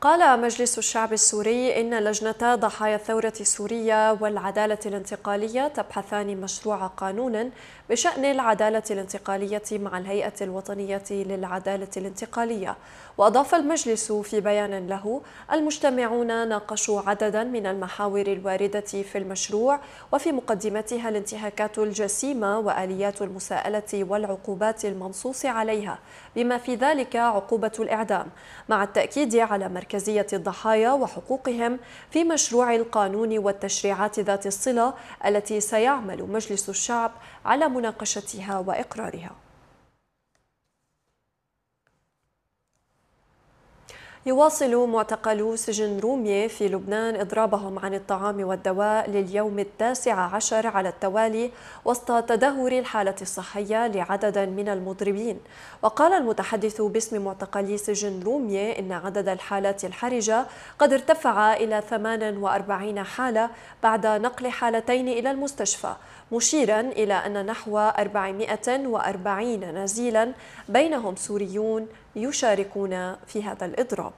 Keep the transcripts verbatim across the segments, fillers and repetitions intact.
قال مجلس الشعب السوري إن لجنتا ضحايا الثورة السورية والعدالة الانتقالية تبحثان مشروع قانون بشأن العدالة الانتقالية مع الهيئة الوطنية للعدالة الانتقالية. وأضاف المجلس في بيان له: المجتمعون ناقشوا عددا من المحاور الواردة في المشروع، وفي مقدمتها الانتهاكات الجسيمة وآليات المساءلة والعقوبات المنصوص عليها، بما في ذلك عقوبة الإعدام، مع التأكيد على مركزية الضحايا وحقوقهم في مشروع القانون والتشريعات ذات الصلة التي سيعمل مجلس الشعب على مناقشتها وإقرارها. يواصل معتقلو سجن رومية في لبنان إضرابهم عن الطعام والدواء لليوم التاسع عشر على التوالي وسط تدهور الحالة الصحية لعدد من المضربين. وقال المتحدث باسم معتقلي سجن رومية إن عدد الحالات الحرجة قد ارتفع إلى ثمان وأربعين حالة بعد نقل حالتين إلى المستشفى، مشيرا إلى أن نحو أربعمائة وأربعين نزيلا بينهم سوريون يشاركون في هذا الإضراب.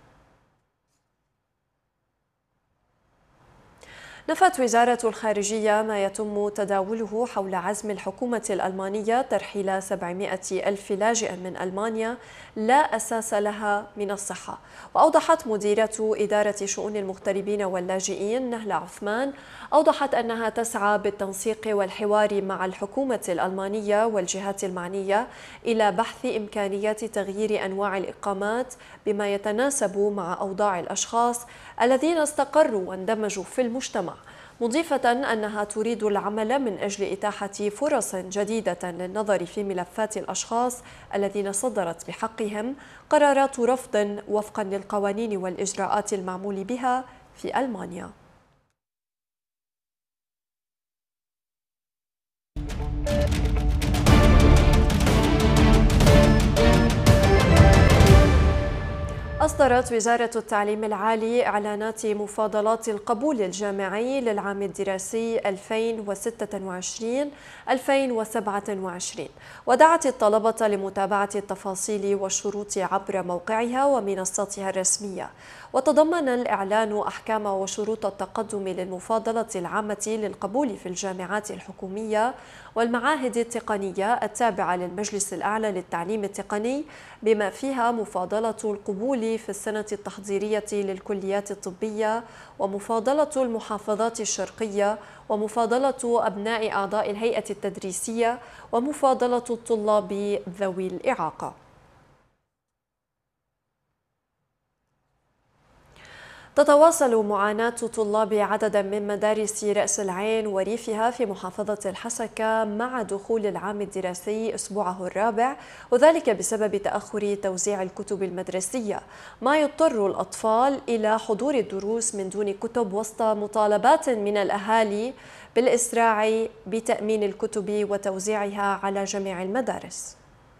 نفت وزارة الخارجية ما يتم تداوله حول عزم الحكومة الألمانية ترحيل سبعمائة ألف لاجئ من ألمانيا لا أساس لها من الصحة. وأوضحت مديرة إدارة شؤون المغتربين واللاجئين نهلة عثمان أوضحت أنها تسعى بالتنسيق والحوار مع الحكومة الألمانية والجهات المعنية إلى بحث إمكانيات تغيير أنواع الإقامات بما يتناسب مع أوضاع الأشخاص الذين استقروا واندمجوا في المجتمع، مضيفة أنها تريد العمل من أجل إتاحة فرص جديدة للنظر في ملفات الأشخاص الذين صدرت بحقهم قرارات رفض وفقا للقوانين والإجراءات المعمول بها في ألمانيا. أصدرت وزارة التعليم العالي إعلانات مفاضلات القبول الجامعي للعام الدراسي ألفين وستة وعشرين ألفين وسبعة وعشرين، ودعت الطلبة لمتابعة التفاصيل والشروط عبر موقعها ومنصاتها الرسمية. وتضمن الإعلان أحكام وشروط التقدم للمفاضلة العامة للقبول في الجامعات الحكومية والمعاهد التقنية التابعة للمجلس الأعلى للتعليم التقني، بما فيها مفاضلة القبول في السنة التحضيرية للكليات الطبية، ومفاضلة المحافظات الشرقية، ومفاضلة أبناء أعضاء الهيئة التدريسية، ومفاضلة الطلاب ذوي الإعاقة. تتواصل معاناة طلاب عدد من مدارس رأس العين وريفها في محافظة الحسكة مع دخول العام الدراسي أسبوعه الرابع، وذلك بسبب تأخر توزيع الكتب المدرسية، ما يضطر الأطفال إلى حضور الدروس من دون كتب وسط مطالبات من الأهالي بالإسراع بتأمين الكتب وتوزيعها على جميع المدارس.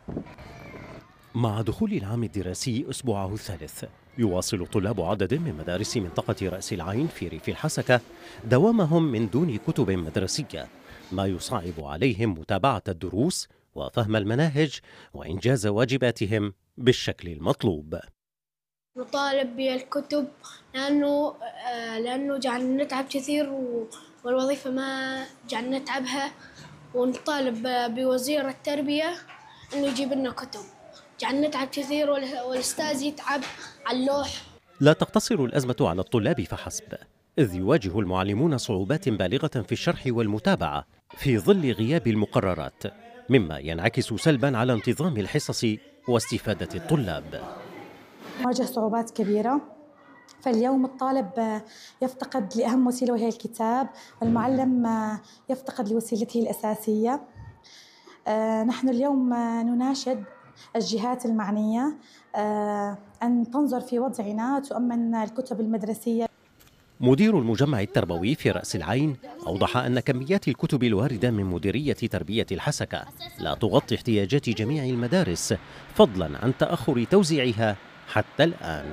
مع دخول العام الدراسي أسبوعه الثالث، يواصل طلاب عدد من مدارس منطقة رأس العين في ريف الحسكة دوامهم من دون كتب مدرسية، ما يصعب عليهم متابعة الدروس وفهم المناهج وإنجاز واجباتهم بالشكل المطلوب. نطالب بالكتب لأنه لأنه جعلنا نتعب كثير والوظيفة ما جعلنا نتعبها، ونطالب بوزير التربية إنه يجيب لنا كتب، جعلنا نتعب كثير والأستاذ يتعب على اللوح. لا تقتصر الأزمة على الطلاب فحسب، إذ يواجه المعلمون صعوبات بالغة في الشرح والمتابعة في ظل غياب المقررات، مما ينعكس سلبا على انتظام الحصص واستفادة الطلاب. واجه صعوبات كبيرة، فاليوم الطالب يفتقد لأهم وسيلة وهي الكتاب، والمعلم يفتقد لوسيلته الأساسية. نحن اليوم نناشد الجهات المعنية أن تنظر في وضعنا وتؤمن الكتب المدرسية. مدير المجمع التربوي في رأس العين أوضح أن كميات الكتب الواردة من مديرية تربية الحسكة لا تغطي احتياجات جميع المدارس، فضلا عن تأخر توزيعها حتى الآن.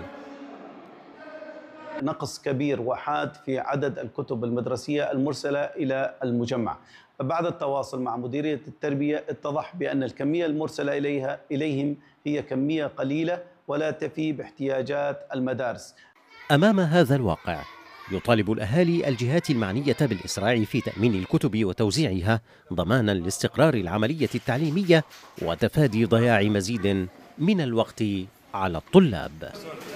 نقص كبير وحاد في عدد الكتب المدرسية المرسلة إلى المجمع. بعد التواصل مع مديرية التربية اتضح بأن الكمية المرسلة إليها إليهم هي كمية قليلة، ولا تفي باحتياجات المدارس. أمام هذا الواقع يطالب الأهالي الجهات المعنية بالإسراع في تأمين الكتب وتوزيعها ضمانا لاستقرار العملية التعليمية وتفادي ضياع مزيد من الوقت على الطلاب.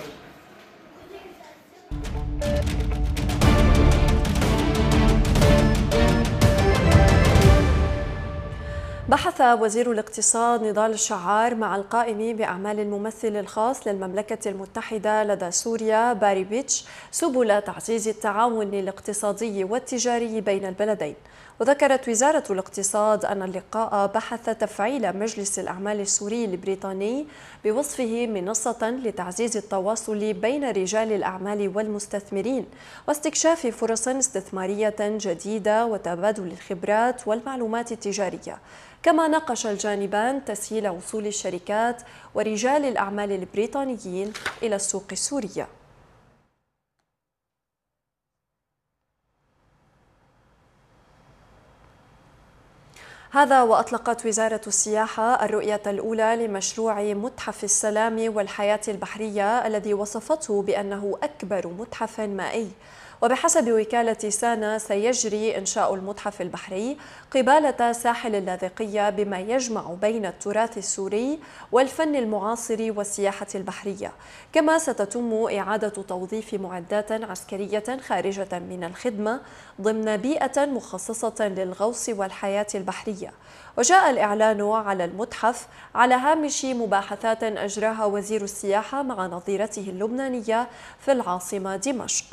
بحث وزير الاقتصاد نضال الشعار مع القائم بأعمال الممثل الخاص للمملكة المتحدة لدى سوريا باري بيتش سبل تعزيز التعاون الاقتصادي والتجاري بين البلدين. وذكرت وزارة الاقتصاد أن اللقاء بحث تفعيل مجلس الأعمال السوري البريطاني بوصفه منصة لتعزيز التواصل بين رجال الأعمال والمستثمرين واستكشاف فرص استثمارية جديدة وتبادل الخبرات والمعلومات التجارية. كما ناقش الجانبان تسهيل وصول الشركات ورجال الأعمال البريطانيين إلى السوق السورية. هذا وأطلقت وزارة السياحة الرؤية الأولى لمشروع متحف السلام والحياة البحرية الذي وصفته بأنه أكبر متحف مائي. وبحسب وكالة سانا سيجري إنشاء المتحف البحري قبالة ساحل اللاذقية بما يجمع بين التراث السوري والفن المعاصر والسياحة البحرية. كما ستتم إعادة توظيف معدات عسكرية خارجة من الخدمة ضمن بيئة مخصصة للغوص والحياة البحرية. وجاء الإعلان على المتحف على هامش مباحثات أجراها وزير السياحة مع نظيرته اللبنانية في العاصمة دمشق.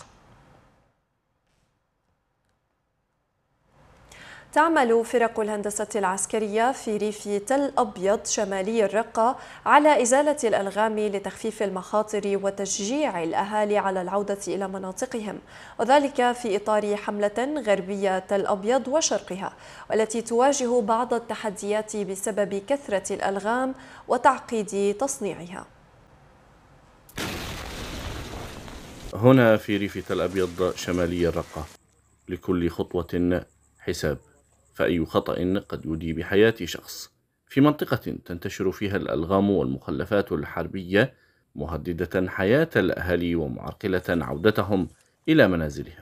تعمل فرق الهندسة العسكرية في ريف تل أبيض شمالي الرقة على إزالة الألغام لتخفيف المخاطر وتشجيع الأهالي على العودة إلى مناطقهم، وذلك في إطار حملة غربية تل أبيض وشرقها والتي تواجه بعض التحديات بسبب كثرة الألغام وتعقيد تصنيعها. هنا في ريف تل أبيض شمالي الرقة لكل خطوة حساب، فأي خطأ قد يودي بحياة شخص في منطقة تنتشر فيها الألغام والمخلفات الحربية مهددة حياة الأهالي ومعرقلة عودتهم إلى منازلهم.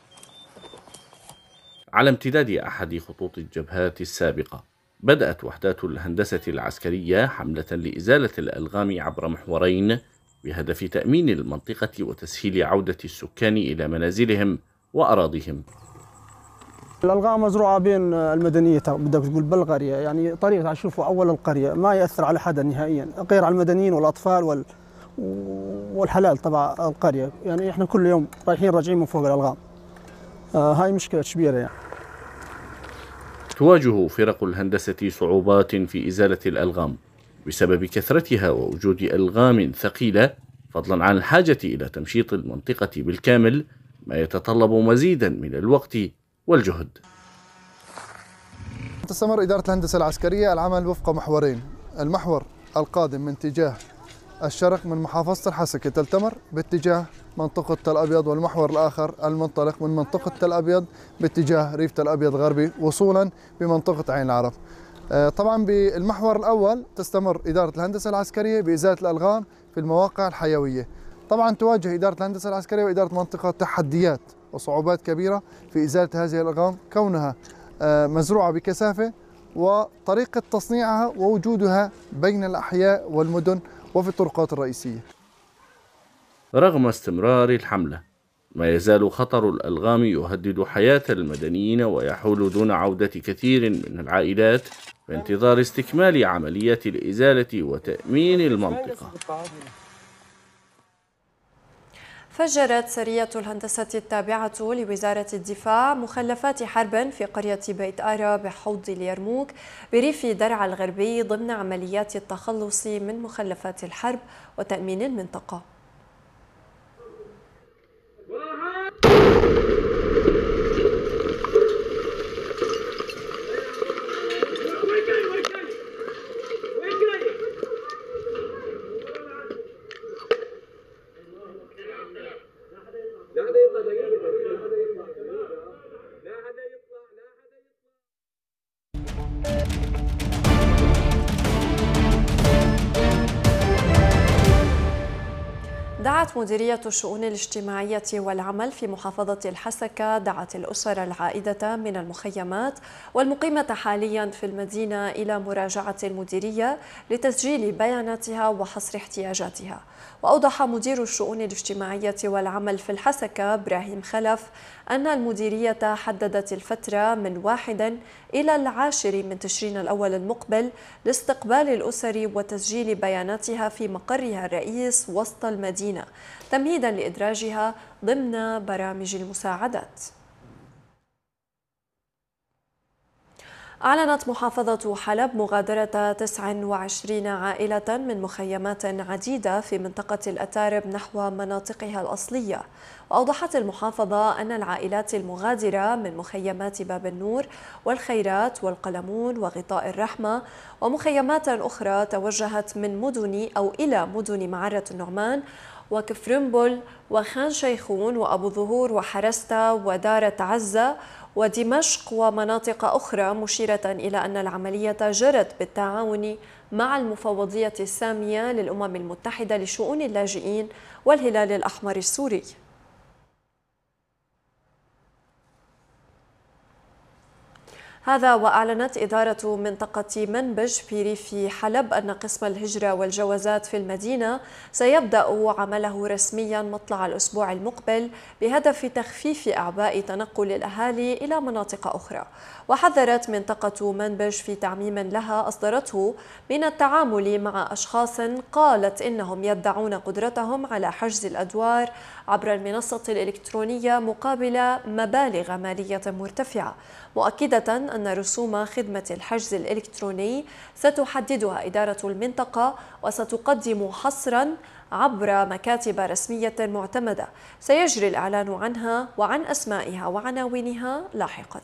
على امتداد أحد خطوط الجبهات السابقة بدأت وحدات الهندسة العسكرية حملة لإزالة الألغام عبر محورين بهدف تأمين المنطقة وتسهيل عودة السكان إلى منازلهم وأراضيهم. الألغام مزروعة بين المدنية، بدك تقول بالقرية، يعني طريقة تشوفوا أول القرية ما يأثر على حدا نهائيا غير على المدنيين والأطفال وال... والحلال تبع القرية. يعني إحنا كل يوم رايحين راجعين من فوق الألغام. آه هاي مشكلة كبيرة يعني. تواجه فرق الهندسة صعوبات في إزالة الألغام بسبب كثرتها ووجود ألغام ثقيلة، فضلا عن الحاجة إلى تمشيط المنطقة بالكامل ما يتطلب مزيدا من الوقت والجهد. تستمر إدارة الهندسة العسكرية العمل وفق محورين: المحور القادم من اتجاه الشرق من محافظة الحسكة تل تمر باتجاه منطقة تل أبيض، والمحور الآخر المنطلق من منطقة تل أبيض باتجاه ريف تل أبيض غربي وصولا بمنطقة عين العرب. طبعا بالمحور الأول تستمر إدارة الهندسة العسكرية بإزالة الألغام في المواقع الحيوية. طبعا تواجه إدارة الهندسة العسكرية وإدارة منطقة تحديات وصعوبات كبيرة في إزالة هذه الألغام كونها مزروعة بكثافة وطريقة تصنيعها ووجودها بين الأحياء والمدن وفي الطرقات الرئيسية. رغم استمرار الحملة ما يزال خطر الألغام يهدد حياة المدنيين ويحول دون عودة كثير من العائلات في انتظار استكمال عمليات الإزالة وتأمين المنطقة. فجرت سرية الهندسة التابعة لوزارة الدفاع مخلفات حرب في قرية بيت آرا بحوض اليرموك بريف درعا الغربي ضمن عمليات التخلص من مخلفات الحرب وتأمين المنطقة. دعت مديرية الشؤون الاجتماعية والعمل في محافظة الحسكة دعت الأسر العائدة من المخيمات والمقيمة حاليا في المدينة إلى مراجعة المديرية لتسجيل بياناتها وحصر احتياجاتها. وأوضح مدير الشؤون الاجتماعية والعمل في الحسكة إبراهيم خلف أن المديرية حددت الفترة من واحد إلى العاشر من تشرين الأول المقبل لاستقبال الأسر وتسجيل بياناتها في مقرها الرئيس وسط المدينة تمهيدا لإدراجها ضمن برامج المساعدات. أعلنت محافظة حلب مغادرة تسع وعشرين عائلة من مخيمات عديدة في منطقة الأتارب نحو مناطقها الأصلية. وأوضحت المحافظة أن العائلات المغادرة من مخيمات باب النور والخيرات والقلمون وغطاء الرحمة ومخيمات أخرى توجهت من مدن أو إلى مدن معرة النعمان وكفرنبل وخان شيخون وأبو ظهور وحرستا ودارة عزة ودمشق ومناطق أخرى، مشيرة إلى أن العملية جرت بالتعاون مع المفوضية السامية للأمم المتحدة لشؤون اللاجئين والهلال الأحمر السوري. هذا وأعلنت إدارة منطقة منبج في ريف حلب أن قسم الهجرة والجوازات في المدينة سيبدأ عمله رسميا مطلع الأسبوع المقبل بهدف تخفيف أعباء تنقل الأهالي إلى مناطق أخرى. وحذرت منطقة منبج في تعميم لها أصدرته من التعامل مع أشخاص قالت إنهم يدعون قدرتهم على حجز الأدوار عبر المنصة الإلكترونية مقابل مبالغ مالية مرتفعة، مؤكدة أن رسوم خدمة الحجز الإلكتروني ستحددها إدارة المنطقة وستقدم حصرا عبر مكاتب رسمية معتمدة سيجري الإعلان عنها وعن أسمائها وعناوينها لاحقا.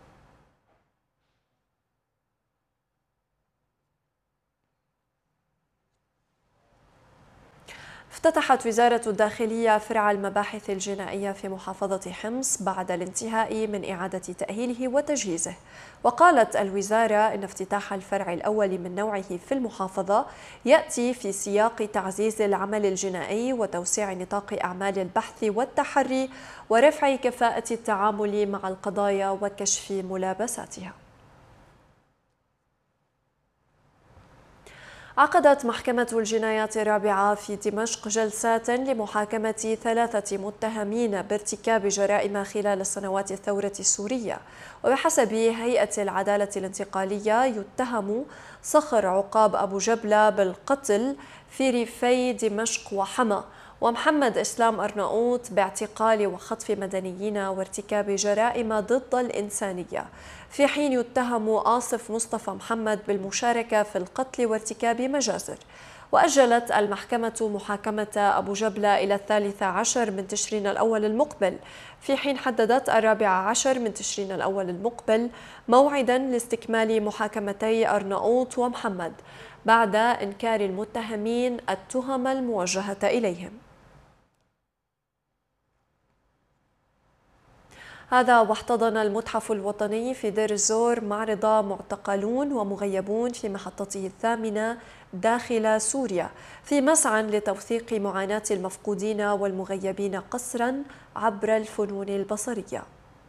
افتتحت وزارة الداخلية فرع المباحث الجنائية في محافظة حمص بعد الانتهاء من إعادة تأهيله وتجهيزه. وقالت الوزارة إن افتتاح الفرع الأول من نوعه في المحافظة يأتي في سياق تعزيز العمل الجنائي وتوسيع نطاق أعمال البحث والتحري ورفع كفاءة التعامل مع القضايا وكشف ملابساتها. عقدت محكمة الجنايات الرابعة في دمشق جلسات لمحاكمة ثلاثة متهمين بارتكاب جرائم خلال السنوات الثورة السورية. وبحسب هيئة العدالة الانتقالية يتهم صخر عقاب أبو جبلة بالقتل في ريفي دمشق وحما، ومحمد إسلام أرناؤوط باعتقال وخطف مدنيين وارتكاب جرائم ضد الإنسانية، في حين يتهم آصف مصطفى محمد بالمشاركة في القتل وارتكاب مجازر. وأجلت المحكمة محاكمة أبو جبلة إلى الثالث عشر من تشرين الأول المقبل، في حين حددت الرابع عشر من تشرين الأول المقبل موعدا لاستكمال محاكمتي أرناؤوط ومحمد بعد إنكار المتهمين التهم الموجهة إليهم. هذا واحتضن المتحف الوطني في دير الزور معرض معتقلون ومغيبون في محطته الثامنة داخل سوريا، في مسعى لتوثيق معاناة المفقودين والمغيبين قسرا عبر الفنون البصرية.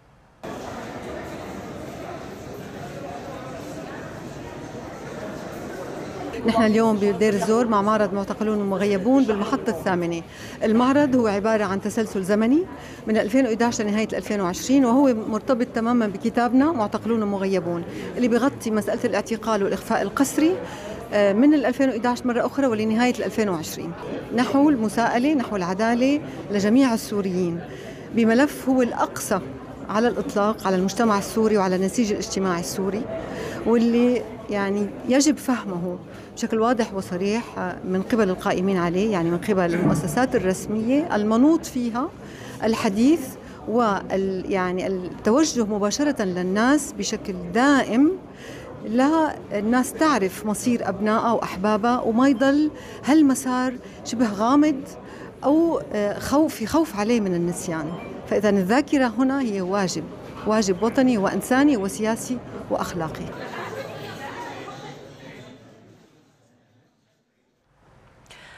نحن اليوم بدير الزور مع معرض معتقلون ومغيبون بالمحطة الثامنة. المعرض هو عبارة عن تسلسل زمني من ألفين وإحدى عشر لنهاية ألفين وعشرين، وهو مرتبط تماما بكتابنا معتقلون ومغيبون اللي بيغطي مسألة الاعتقال والإخفاء القسري من ألفين وإحدى عشر مرة أخرى ولنهاية ألفين وعشرين، نحو المساءلة، نحو العدالة لجميع السوريين بملف هو الأقصى على الإطلاق على المجتمع السوري وعلى النسيج الاجتماعي السوري، واللي يعني يجب فهمه بشكل واضح وصريح من قبل القائمين عليه، يعني من قبل المؤسسات الرسمية المنوط فيها الحديث وال يعني التوجه مباشرة للناس بشكل دائم، لا الناس تعرف مصير أبنائها وأحبابها وما يضل هالمسار شبه غامض أو خوف في خوف عليه من النسيان. فإذا الذاكرة هنا هي واجب واجب وطني وإنساني وسياسي وأخلاقي.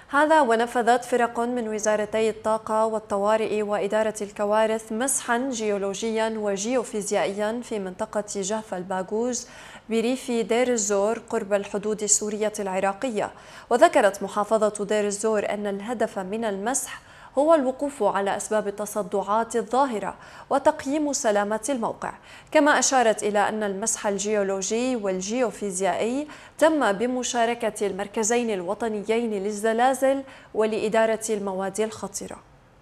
هذا ونفذت فرق من وزارتي الطاقة والطوارئ وإدارة الكوارث مسحا جيولوجيا وجيوفيزيائيا في منطقة جهف الباغوز بريف دير الزور قرب الحدود السورية العراقية. وذكرت محافظة دير الزور أن الهدف من المسح هو الوقوف على أسباب التصدعات الظاهرة وتقييم سلامة الموقع. كما أشارت إلى أن المسح الجيولوجي والجيوفيزيائي تم بمشاركة المركزين الوطنيين للزلازل ولإدارة المواد الخطرة.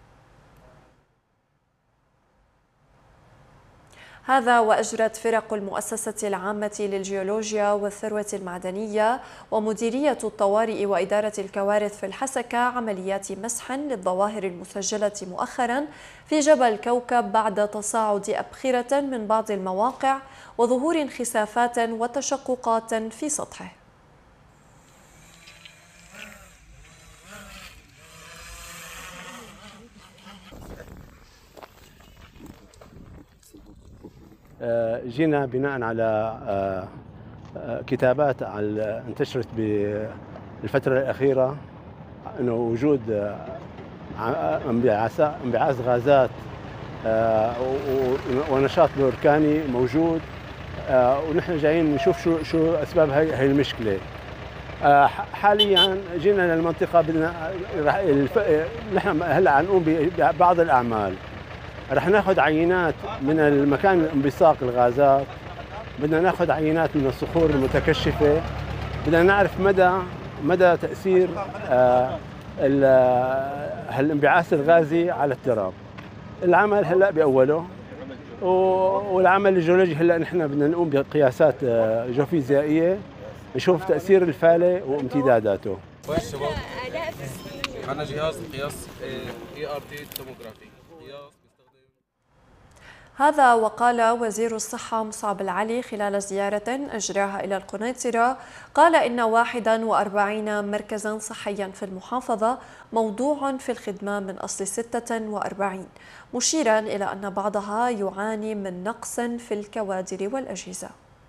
هذا وأجرت فرق المؤسسة العامة للجيولوجيا والثروة المعدنية ومديرية الطوارئ وإدارة الكوارث في الحسكة عمليات مسح للظواهر المسجلة مؤخرا في جبل كوكب بعد تصاعد أبخرة من بعض المواقع وظهور انخسافات وتشققات في سطحه. جينا بناء على كتابات انتشرت بالفترة الأخيرة أنه وجود انبعاث غازات ونشاط بركاني موجود، ونحن جايين نشوف شو شو أسباب هاي المشكلة. حاليا جينا للمنطقة، بدنا نحن هلا نقوم ببعض الأعمال. رح ناخذ عينات من المكان انبثاق الغازات، بدنا ناخذ عينات من الصخور المتكشفة، بدنا نعرف مدى مدى تأثير هالانبعاث الغازي على التراب. العمل هلا بأوله، والعمل الجيولوجي هلا نحن بدنا نقوم بقياسات جيوفيزيائية نشوف تأثير الفالة وامتداداته. عندنا جهاز قياس اي ار تي توموغرافي. هذا وقال وزير الصحة مصعب العلي خلال زيارة أجراها إلى القنيطرة، قال إن واحدا وأربعين مركزا صحيا في المحافظة موضوع في الخدمة من أصل ستة وأربعين، مشيرا إلى أن بعضها يعاني من نقص في الكوادر والأجهزة.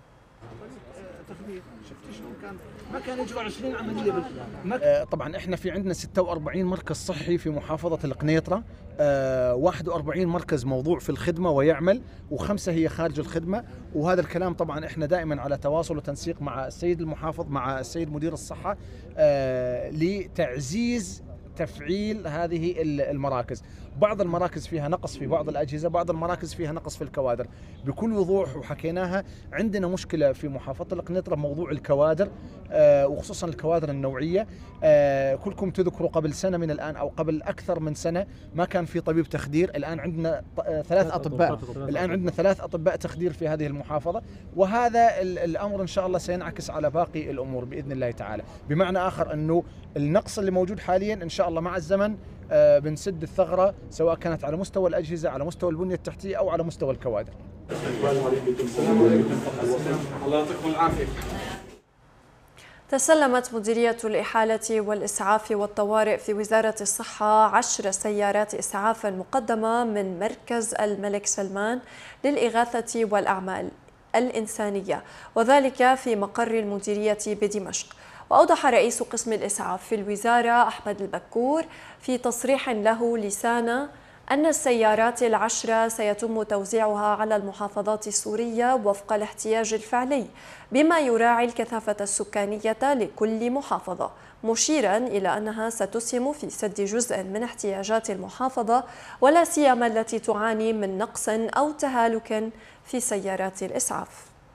ما كان يجروا عشرين عمليه. طبعا احنا في عندنا ستة وأربعين مركز صحي في محافظه القنيطره، أه واحد وأربعين مركز موضوع في الخدمه ويعمل، وخمسه هي خارج الخدمه. وهذا الكلام طبعا احنا دائما على تواصل وتنسيق مع السيد المحافظ مع السيد مدير الصحه أه لتعزيز تفعيل هذه المراكز. بعض المراكز فيها نقص في بعض الأجهزة، بعض المراكز فيها نقص في الكوادر. بكل وضوح وحكيناها، عندنا مشكلة في محافظة القنيطرة موضوع الكوادر، آه وخصوصا الكوادر النوعية. آه كلكم تذكروا قبل سنة من الآن أو قبل أكثر من سنة ما كان في طبيب تخدير، الآن عندنا ثلاث أطباء الآن عندنا ثلاث أطباء تخدير في هذه المحافظة، وهذا الأمر إن شاء الله سينعكس على باقي الأمور بإذن الله تعالى. بمعنى آخر أنه النقص اللي موجود حاليا إن شاء الله مع الزمن آه بنسد الثغرة، سواء كانت على مستوى الأجهزة، على مستوى البنية التحتية، أو على مستوى الكوادر. الله يعطيكم العافية. تسلمت مديرية الإحالة والإسعاف والطوارئ في وزارة الصحة عشر سيارات إسعاف مقدمة من مركز الملك سلمان للإغاثة والأعمال الإنسانية، وذلك في مقر المديرية بدمشق. وأوضح رئيس قسم الإسعاف في الوزارة أحمد البكور في تصريح له لسانة أن السيارات العشرة سيتم توزيعها على المحافظات السورية وفق الاحتياج الفعلي، بما يراعي الكثافة السكانية لكل محافظة، مشيرا إلى أنها ستسهم في سد جزء من احتياجات المحافظة، ولا سيما التي تعاني من نقص أو تهالك في سيارات الإسعاف.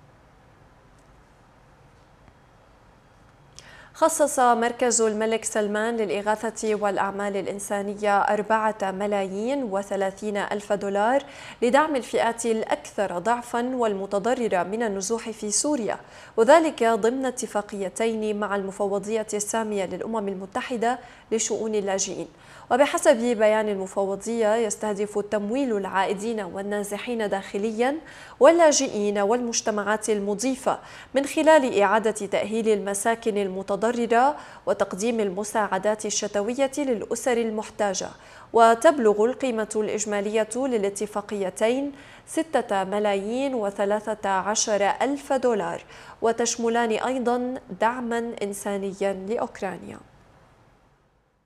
خصص مركز الملك سلمان للإغاثة والأعمال الإنسانية أربعة ملايين وثلاثين ألف دولار لدعم الفئات الأكثر ضعفا والمتضررة من النزوح في سوريا، وذلك ضمن اتفاقيتين مع المفوضية السامية للأمم المتحدة لشؤون اللاجئين. وبحسب بيان المفوضية يستهدف التمويل العائدين والنازحين داخليا واللاجئين والمجتمعات المضيفة من خلال إعادة تأهيل المساكن المتضررة وتقديم المساعدات الشتوية للأسر المحتاجة. وتبلغ القيمة الإجمالية للاتفاقيتين ستة ملايين وثلاثة عشر ألف دولار، وتشملان أيضا دعما إنسانيا لأوكرانيا.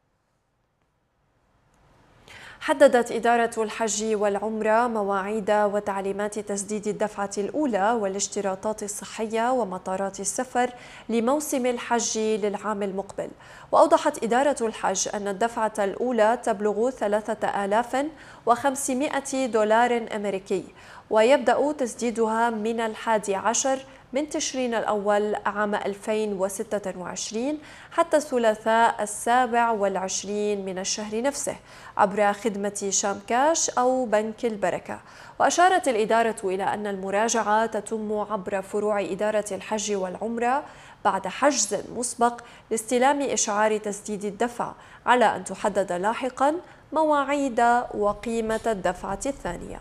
حددت إدارة الحج والعمرة مواعيد وتعليمات تسديد الدفعة الأولى والاشتراطات الصحية ومطارات السفر لموسم الحج للعام المقبل. وأوضحت إدارة الحج أن الدفعة الأولى تبلغ ثلاثة آلاف وخمسمائة دولار أمريكي، ويبدأ تسديدها من الحادي عشر من تشرين الأول عام ألفين وستة وعشرين حتى الثلاثاء السابع والعشرين من الشهر نفسه عبر خدمة شام كاش أو بنك البركة. وأشارت الإدارة إلى أن المراجعة تتم عبر فروع إدارة الحج والعمرة بعد حجز مسبق لاستلام إشعار تسديد الدفع، على أن تحدد لاحقا مواعيد وقيمة الدفعة الثانية.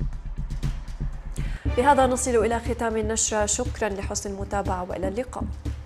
بهذا نصل إلى ختام النشرة، شكرا لحسن المتابعة وإلى اللقاء.